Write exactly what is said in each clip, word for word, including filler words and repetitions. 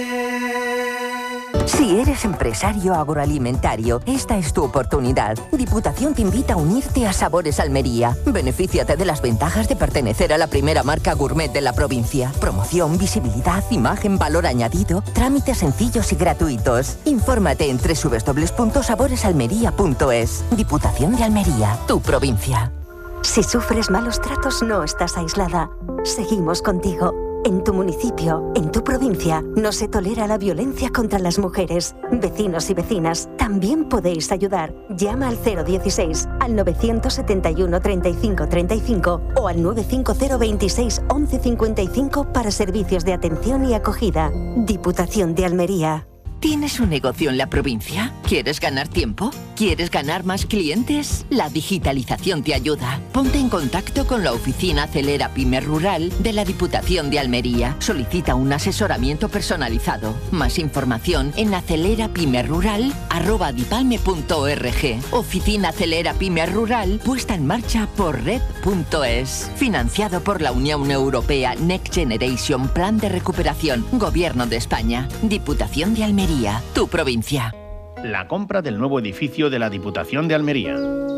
Si eres empresario agroalimentario, esta es tu oportunidad. Diputación te invita a unirte a Sabores Almería. Benefíciate de las ventajas de pertenecer a la primera marca gourmet de la provincia. Promoción, visibilidad, imagen, valor añadido, trámites sencillos y gratuitos. Infórmate en doble u doble u doble u punto sabores almería punto es. Diputación de Almería, tu provincia. Si sufres malos tratos, no estás aislada. Seguimos contigo. En tu municipio, en tu provincia, no se tolera la violencia contra las mujeres. Vecinos y vecinas, también podéis ayudar. Llama al cero dieciséis, al novecientos setenta y uno treinta y cinco treinta y cinco o al nueve cinco cero veintiséis once cincuenta y cinco para servicios de atención y acogida. Diputación de Almería. ¿Tienes un negocio en la provincia? ¿Quieres ganar tiempo? ¿Quieres ganar más clientes? La digitalización te ayuda. Ponte en contacto con la oficina Acelera Pyme Rural de la Diputación de Almería. Solicita un asesoramiento personalizado. Más información en acelerapymerural arroba dipalme punto org. Oficina Acelera Pyme Rural puesta en marcha por red punto es. Financiado por la Unión Europea Next Generation Plan de Recuperación. Gobierno de España. Diputación de Almería. Tu provincia. La compra del nuevo edificio de la Diputación de Almería.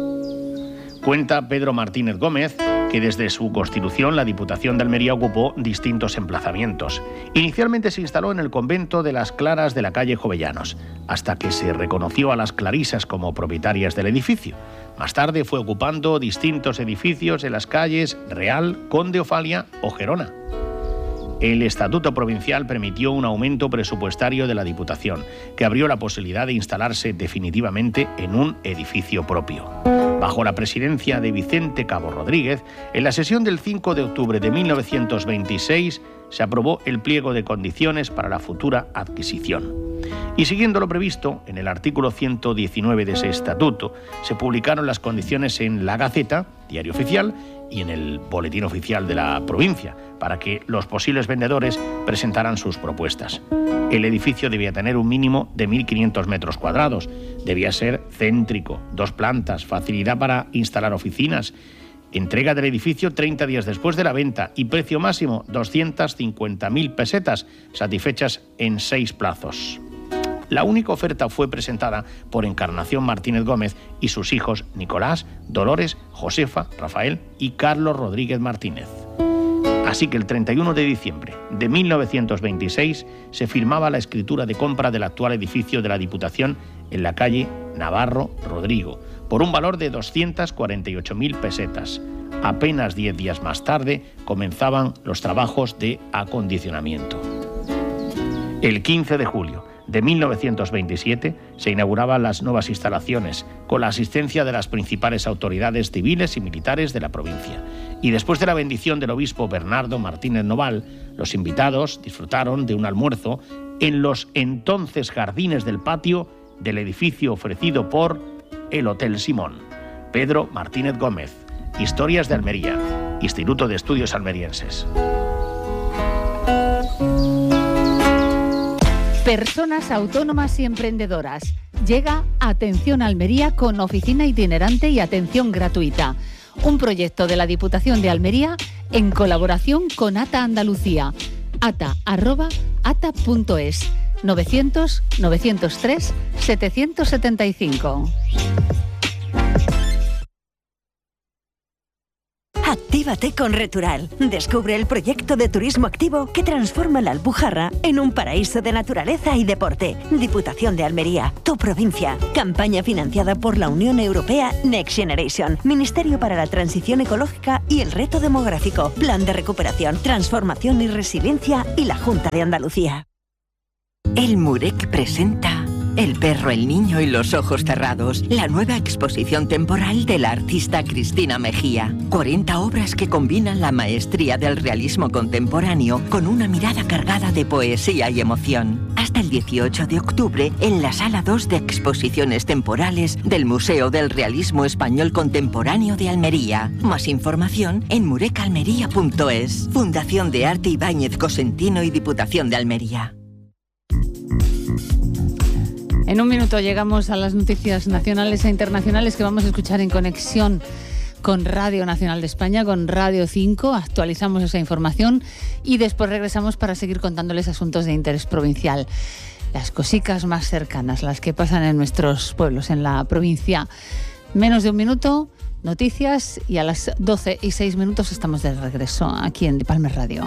Cuenta Pedro Martínez Gómez que desde su constitución la Diputación de Almería ocupó distintos emplazamientos. Inicialmente se instaló en el convento de las Claras de la calle Jovellanos, hasta que se reconoció a las clarisas como propietarias del edificio. Más tarde fue ocupando distintos edificios en las calles Real, Conde Ofalia o Gerona. El Estatuto Provincial permitió un aumento presupuestario de la Diputación, que abrió la posibilidad de instalarse definitivamente en un edificio propio. Bajo la presidencia de Vicente Cabo Rodríguez, en la sesión del cinco de octubre de mil novecientos veintiséis se aprobó el pliego de condiciones para la futura adquisición. Y siguiendo lo previsto, en el artículo ciento diecinueve de ese estatuto, se publicaron las condiciones en La Gaceta, diario oficial, y en el Boletín Oficial de la provincia, para que los posibles vendedores presentaran sus propuestas. El edificio debía tener un mínimo de mil quinientos metros cuadrados, debía ser céntrico, dos plantas, facilidad para instalar oficinas, entrega del edificio treinta días después de la venta y precio máximo doscientas cincuenta mil pesetas, satisfechas en seis plazos. La única oferta fue presentada por Encarnación Martínez Gómez y sus hijos Nicolás, Dolores, Josefa, Rafael y Carlos Rodríguez Martínez. Así que el treinta y uno de diciembre de mil novecientos veintiséis se firmaba la escritura de compra del actual edificio de la Diputación en la calle Navarro Rodrigo, por un valor de doscientas cuarenta y ocho mil pesetas. Apenas diez días más tarde comenzaban los trabajos de acondicionamiento. El quince de julio de mil novecientos veintisiete se inauguraban las nuevas instalaciones con la asistencia de las principales autoridades civiles y militares de la provincia. Y después de la bendición del obispo Bernardo Martínez Noval, los invitados disfrutaron de un almuerzo en los entonces jardines del patio del edificio ofrecido por el Hotel Simón. Pedro Martínez Gómez, Historias de Almería, Instituto de Estudios Almerienses. Personas autónomas y emprendedoras. Llega Atención Almería con oficina itinerante y atención gratuita. Un proyecto de la Diputación de Almería en colaboración con ATA Andalucía. ata arroba ata punto es. novecientos novecientos tres setecientos setenta y cinco. Actívate con Retural. Descubre el proyecto de turismo activo que transforma la Alpujarra en un paraíso de naturaleza y deporte. Diputación de Almería, tu provincia. Campaña financiada por la Unión Europea Next Generation, Ministerio para la Transición Ecológica y el Reto Demográfico, Plan de Recuperación, Transformación y Resiliencia y la Junta de Andalucía. El Murec presenta El perro, el niño y los ojos cerrados, la nueva exposición temporal de la artista Cristina Mejía. cuarenta obras que combinan la maestría del realismo contemporáneo con una mirada cargada de poesía y emoción. Hasta el dieciocho de octubre en la Sala dos de Exposiciones Temporales del Museo del Realismo Español Contemporáneo de Almería. Más información en murecalmería punto es. Fundación de Arte Ibáñez Cosentino y Diputación de Almería. En un minuto llegamos a las noticias nacionales e internacionales que vamos a escuchar en conexión con Radio Nacional de España, con Radio cinco, actualizamos esa información y después regresamos para seguir contándoles asuntos de interés provincial. Las cosicas más cercanas, las que pasan en nuestros pueblos, en la provincia. Menos de un minuto, noticias, y a las doce y seis minutos estamos de regreso aquí en Dipalme Radio.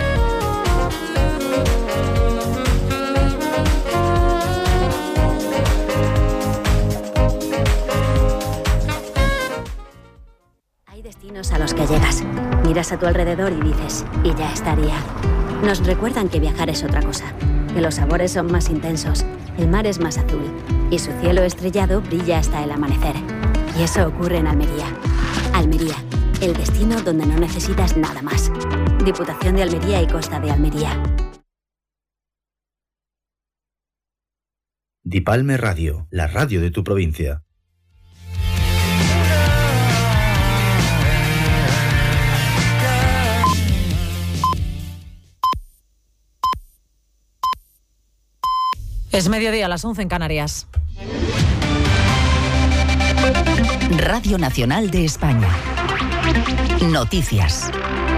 Hay destinos a los que llegas, miras a tu alrededor y dices, y ya estaría. Nos recuerdan que viajar es otra cosa, que los sabores son más intensos, el mar es más azul y su cielo estrellado brilla hasta el amanecer. Y eso ocurre en Almería. Almería, el destino donde no necesitas nada más. Diputación de Almería y Costa de Almería. Dipalme Radio, la radio de tu provincia. Es mediodía, a las once en Canarias. Radio Nacional de España. Noticias.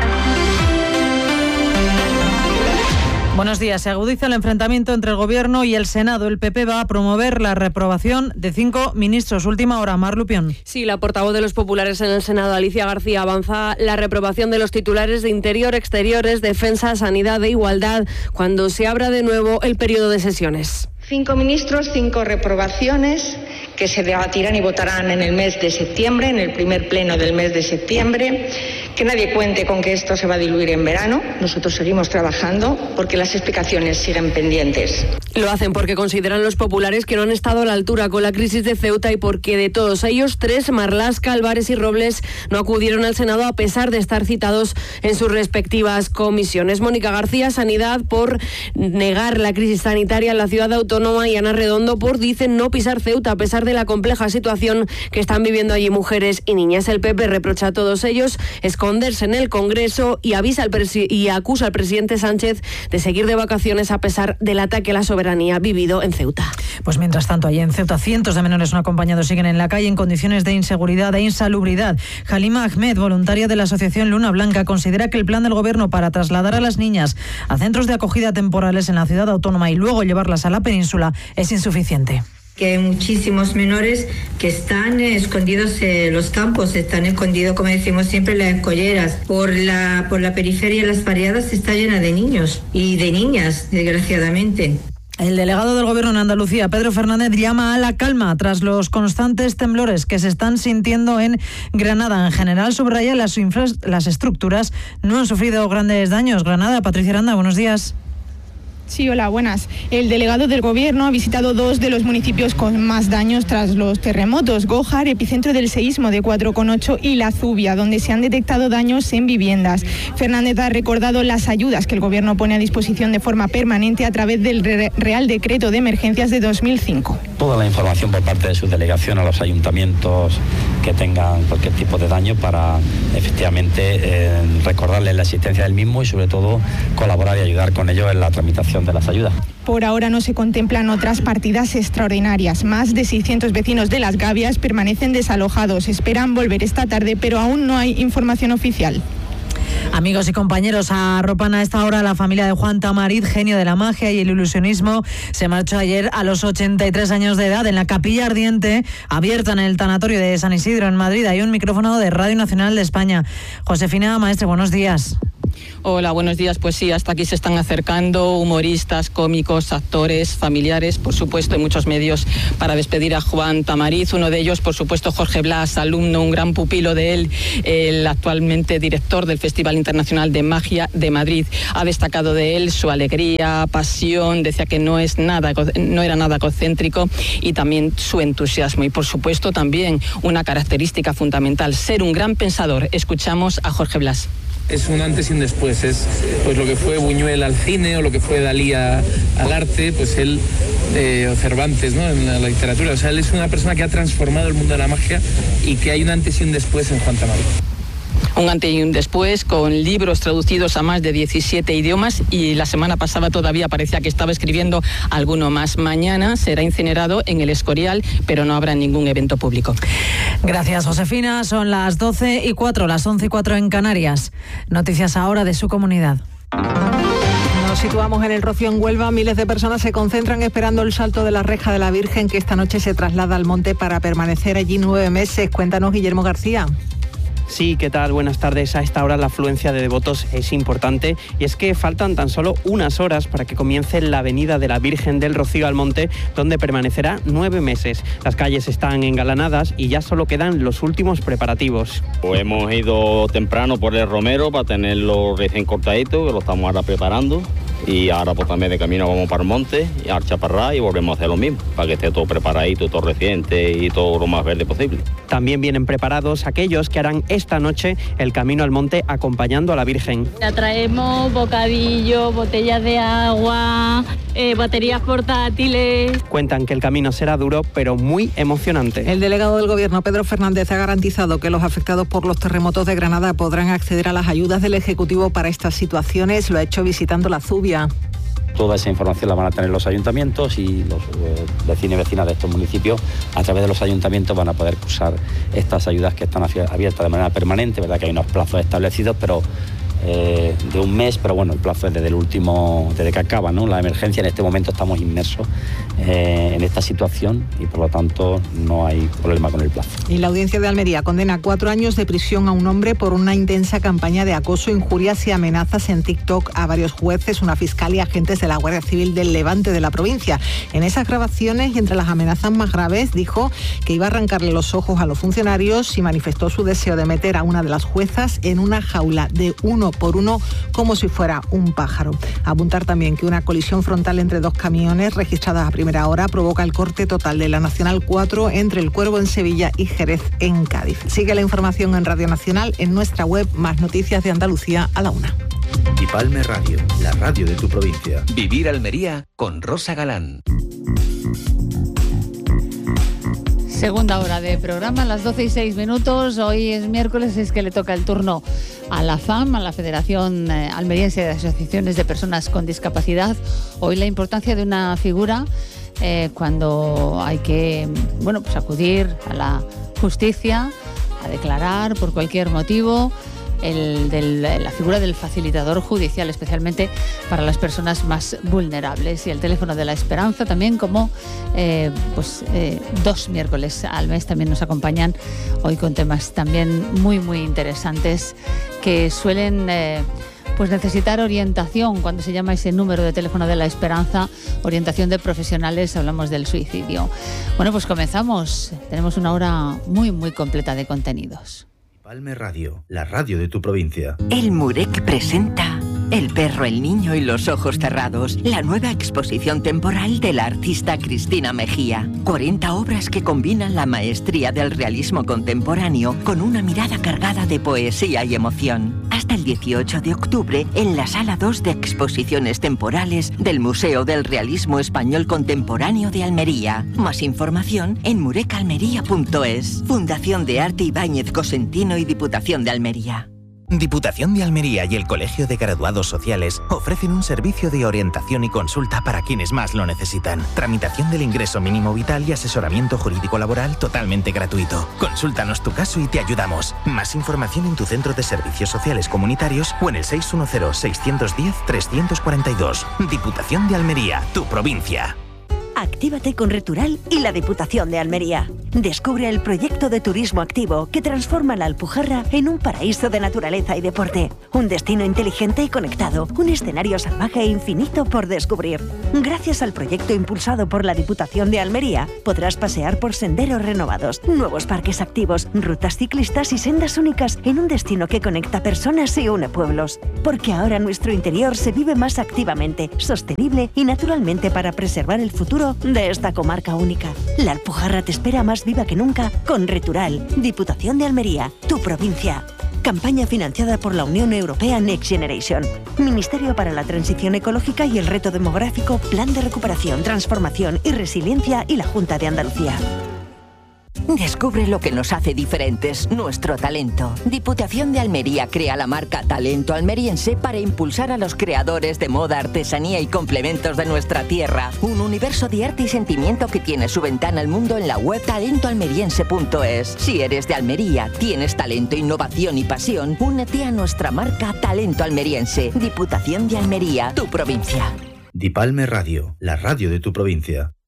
Buenos días. Se agudiza el enfrentamiento entre el Gobierno y el Senado. El P P va a promover la reprobación de cinco ministros. Última hora, Mar Lupión. Sí, la portavoz de los populares en el Senado, Alicia García, avanza la reprobación de los titulares de Interior, Exteriores, Defensa, Sanidad e Igualdad cuando se abra de nuevo el periodo de sesiones. Cinco ministros, cinco reprobaciones que se debatirán y votarán en el mes de septiembre, en el primer pleno del mes de septiembre. Que nadie cuente con que esto se va a diluir en verano. Nosotros seguimos trabajando porque las explicaciones siguen pendientes. Lo hacen porque consideran los populares que no han estado a la altura con la crisis de Ceuta y porque de todos ellos, tres, Marlaska, Álvarez y Robles, no acudieron al Senado a pesar de estar citados en sus respectivas comisiones. Mónica García, Sanidad, por negar la crisis sanitaria en la ciudad autónoma, y Ana Redondo por, dicen, no pisar Ceuta a pesar de la compleja situación que están viviendo allí mujeres y niñas. El P P reprocha a todos ellos esconderse en el Congreso y avisa al presi- y acusa al presidente Sánchez de seguir de vacaciones a pesar del ataque a la soberanía vivido en Ceuta. Pues mientras tanto, allí en Ceuta, cientos de menores no acompañados siguen en la calle en condiciones de inseguridad e insalubridad. Halima Ahmed, voluntaria de la asociación Luna Blanca, considera que el plan del Gobierno para trasladar a las niñas a centros de acogida temporales en la ciudad autónoma y luego llevarlas a la península es insuficiente. Que hay muchísimos menores que están escondidos en los campos, están escondidos, como decimos siempre, en las escolleras. Por la, por la periferia, las barriadas está llena de niños y de niñas, desgraciadamente. El delegado del Gobierno en Andalucía, Pedro Fernández, llama a la calma tras los constantes temblores que se están sintiendo en Granada. En general, subraya las, infra- las estructuras no han sufrido grandes daños. Granada, Patricia Aranda, buenos días. Sí, hola, buenas. El delegado del Gobierno ha visitado dos de los municipios con más daños tras los terremotos: Gójar, epicentro del seísmo de cuatro coma ocho, y La Zubia, donde se han detectado daños en viviendas. Fernández ha recordado las ayudas que el Gobierno pone a disposición de forma permanente a través del Real Decreto de Emergencias de dos mil cinco. Toda la información por parte de su delegación a los ayuntamientos que tengan cualquier tipo de daño para efectivamente eh, recordarles la existencia del mismo y sobre todo colaborar y ayudar con ellos en la tramitación de las ayudas. Por ahora no se contemplan otras partidas extraordinarias. Más de seiscientos vecinos de Las Gavias permanecen desalojados. Esperan volver esta tarde, pero aún no hay información oficial. Amigos y compañeros, arropan a esta hora la familia de Juan Tamariz, genio de la magia y el ilusionismo. Se marchó ayer a los ochenta y tres años de edad en la Capilla Ardiente, abierta en el tanatorio de San Isidro, en Madrid. Hay un micrófono de Radio Nacional de España. Josefina Maestre, buenos días. Hola, buenos días. Pues sí, hasta aquí se están acercando humoristas, cómicos, actores, familiares, por supuesto, en muchos medios para despedir a Juan Tamariz. Uno de ellos, por supuesto, Jorge Blas, alumno, un gran pupilo de él, el actualmente director del Festival Internacional de Magia de Madrid. Ha destacado de él su alegría, pasión, decía que no es nada, no era nada egocéntrico, y también su entusiasmo. Y por supuesto también una característica fundamental, ser un gran pensador. Escuchamos a Jorge Blas. Es un antes y un después, es pues lo que fue Buñuel al cine o lo que fue Dalí a, al arte, pues él, eh, o Cervantes, ¿no?, en la, la literatura. O sea, él es una persona que ha transformado el mundo de la magia y que hay un antes y un después en Juan Tamariz. un antes y un después, con libros traducidos a más de diecisiete idiomas, y la semana pasada todavía parecía que estaba escribiendo alguno más. Mañana será incinerado en el Escorial, pero no habrá ningún evento público. Gracias, Josefina. Son las doce y cuatro, las once y cuatro en Canarias. Noticias ahora de su comunidad. Nos situamos en el Rocío, en Huelva. Miles de personas se concentran esperando el salto de la reja de la Virgen, que esta noche se traslada al monte para permanecer allí nueve meses. Cuéntanos, Guillermo García. Sí, ¿qué tal? Buenas tardes. A esta hora la afluencia de devotos es importante, y es que faltan tan solo unas horas para que comience la venida de la Virgen del Rocío al monte, donde permanecerá nueve meses. Las calles están engalanadas y ya solo quedan los últimos preparativos. Pues hemos ido temprano por el romero para tenerlo recién cortadito, que lo estamos ahora preparando. Y ahora pues también de camino vamos para el monte, y al Chaparrá, y volvemos a hacer lo mismo, para que esté todo preparadito, todo reciente y todo lo más verde posible. También vienen preparados aquellos que harán esta noche el camino al monte acompañando a la Virgen. Ya traemos bocadillo, botellas de agua, eh, baterías portátiles. Cuentan que el camino será duro, pero muy emocionante. El delegado del Gobierno, Pedro Fernández, ha garantizado que los afectados por los terremotos de Granada podrán acceder a las ayudas del Ejecutivo para estas situaciones. Lo ha hecho visitando la Zubia. Toda esa información la van a tener los ayuntamientos, y los eh, vecinos y vecinas de estos municipios, a través de los ayuntamientos, van a poder usar estas ayudas que están abiertas de manera permanente. Verdad que hay unos plazos establecidos, pero eh, de un mes, pero bueno, el plazo es desde el último, desde que acaba, ¿no?, la emergencia. En este momento estamos inmersos eh, en esta situación, y por lo tanto no hay problema con el plazo. Y la Audiencia de Almería condena cuatro años de prisión a un hombre por una intensa campaña de acoso, injurias y amenazas en TikTok a varios jueces, una fiscal y agentes de la Guardia Civil del Levante de la provincia. En esas grabaciones, y entre las amenazas más graves, dijo que iba a arrancarle los ojos a los funcionarios, y manifestó su deseo de meter a una de las juezas en una jaula de uno por uno, como si fuera un pájaro. Apuntar también que una colisión frontal entre dos camiones registradas a primera hora provoca el corte total de la Nacional cuatro entre El Cuervo en Sevilla y Jerez en Cádiz. Sigue la información en Radio Nacional, en nuestra web. Más noticias de Andalucía a la una. Y Palme Radio, la radio de tu provincia. Vivir Almería con Rosa Galán. Segunda hora de programa, a las doce y seis minutos. Hoy es miércoles, es que le toca el turno a la F A M, a la Federación Almeriense de Asociaciones de Personas con Discapacidad. Hoy la importancia de una figura eh, cuando hay que, bueno, pues acudir a la justicia, a declarar por cualquier motivo. El del, la figura del facilitador judicial, especialmente para las personas más vulnerables, y el teléfono de la esperanza también, como eh, pues eh, dos miércoles al mes también nos acompañan hoy con temas también muy muy interesantes que suelen eh, pues necesitar orientación. Cuando se llama ese número de teléfono de la esperanza, orientación de profesionales, hablamos del suicidio. Bueno, pues comenzamos. Tenemos una hora muy muy completa de contenidos. Palme Radio, la radio de tu provincia. El Murec presenta El perro, el niño y los ojos cerrados, la nueva exposición temporal de la artista Cristina Mejía. cuarenta obras que combinan la maestría del realismo contemporáneo con una mirada cargada de poesía y emoción. Hasta el dieciocho de octubre en la Sala dos de Exposiciones Temporales del Museo del Realismo Español Contemporáneo de Almería. Más información en murecalmería punto es. Fundación de Arte Ibáñez Cosentino y Diputación de Almería. Diputación de Almería y el Colegio de Graduados Sociales ofrecen un servicio de orientación y consulta para quienes más lo necesitan. Tramitación del ingreso mínimo vital y asesoramiento jurídico laboral totalmente gratuito. Consúltanos tu caso y te ayudamos. Más información en tu centro de servicios sociales comunitarios o en el seis uno cero, seis uno cero, tres cuatro dos. Diputación de Almería, tu provincia. Actívate con Retural y la Diputación de Almería. Descubre el proyecto de turismo activo que transforma la Alpujarra en un paraíso de naturaleza y deporte. Un destino inteligente y conectado. Un escenario salvaje e infinito por descubrir. Gracias al proyecto impulsado por la Diputación de Almería, podrás pasear por senderos renovados, nuevos parques activos, rutas ciclistas y sendas únicas en un destino que conecta personas y une pueblos. Porque ahora nuestro interior se vive más activamente, sostenible y naturalmente para preservar el futuro de esta comarca única. La Alpujarra te espera más viva que nunca con Retural, Diputación de Almería, tu provincia. Campaña financiada por la Unión Europea Next Generation. Ministerio para la Transición Ecológica y el Reto Demográfico, Plan de Recuperación, Transformación y Resiliencia y la Junta de Andalucía. Descubre lo que nos hace diferentes, nuestro talento. Diputación de Almería crea la marca Talento Almeriense para impulsar a los creadores de moda, artesanía y complementos de nuestra tierra. Un universo de arte y sentimiento que tiene su ventana al mundo en la web talento almeriense punto es. Si eres de Almería, tienes talento, innovación y pasión, únete a nuestra marca Talento Almeriense. Diputación de Almería, tu provincia. Dipalme Radio, la radio de tu provincia.